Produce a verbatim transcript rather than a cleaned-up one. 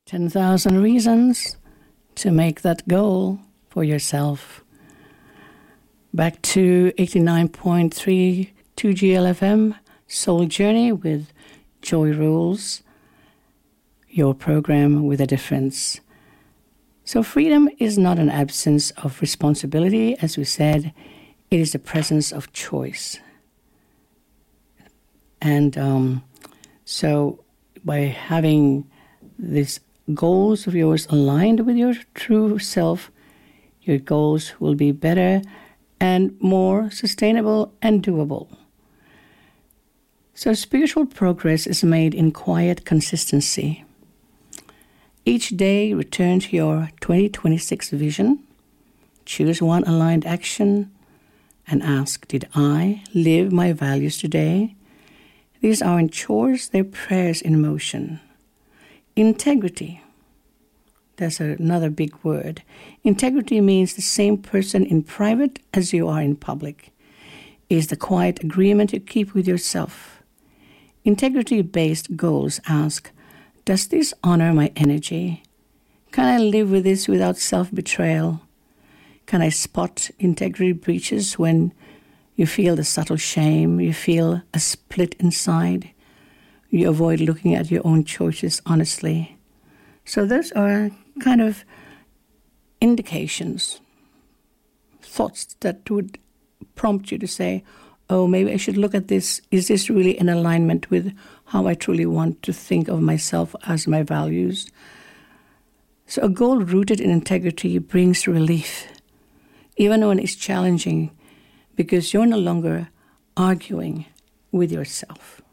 ten thousand reasons to make that goal for yourself. Back to eighty-nine point three two G L F M, Soul Journey with Joy Rules, your program with a difference. So freedom is not an absence of responsibility, as we said, it is the presence of choice. And um, so by having these goals of yours aligned with your true self, your goals will be better and more sustainable and doable. So spiritual progress is made in quiet consistency. Each day, return to your twenty twenty-six vision, choose one aligned action, and ask, did I live my values today? These aren't chores, they're prayers in motion. Integrity. That's another big word. Integrity means the same person in private as you are in public. It is the quiet agreement you keep with yourself. Integrity-based goals ask, does this honor my energy? Can I live with this without self-betrayal? Can I spot integrity breaches when you feel the subtle shame, you feel a split inside? You avoid looking at your own choices honestly. So those are kind of indications, thoughts that would prompt you to say, oh, maybe I should look at this. Is this really in alignment with how I truly want to think of myself as my values? So a goal rooted in integrity brings relief, even when it's challenging, because you're no longer arguing with yourself.